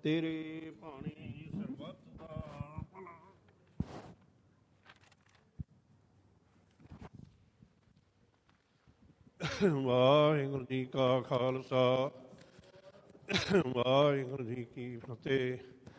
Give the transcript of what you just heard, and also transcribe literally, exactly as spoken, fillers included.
ਤੇਰੇ ਭਾਣੇ ਸਰਬੱਤ ਦਾ ਭਲਾ। ਵਾਹਿਗੁਰੂ ਜੀ ਕਾ ਖਾਲਸਾ ਵਾਹਿਗੁਰੂ ਜੀ ਕੀ ਫਤਿਹ।